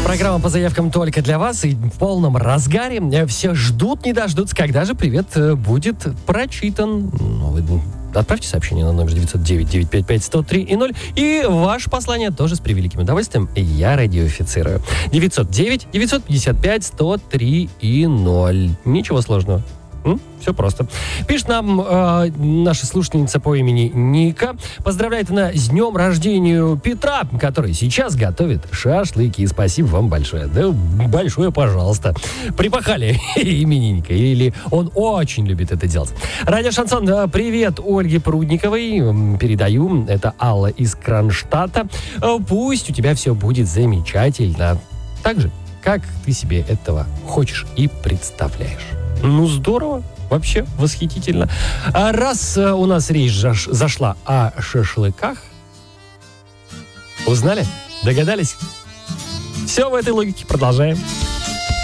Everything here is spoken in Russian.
Программа по заявкам только для вас и в полном разгаре. Все ждут, не дождутся, когда же привет будет прочитан. Вы отправьте сообщение на номер 909-955-103-0. И ваше послание тоже с превеликим удовольствием я радиофицирую. 909-955-103-0. Ничего сложного. Все просто. Пишет нам наша слушательница по имени Ника. Поздравляет она с днем рождения Петра, который сейчас готовит шашлыки. Спасибо вам большое. Да, большое, пожалуйста. Припахали именинника. Или он очень любит это делать. Радио Шансон, привет Ольге Прудниковой. Передаю. Это Алла из Кронштадта. Пусть у тебя все будет замечательно. Так же, как ты себе этого хочешь и представляешь. Ну, здорово. Вообще восхитительно. А раз у нас речь зашла о шашлыках, узнали? Догадались? Все в этой логике. Продолжаем.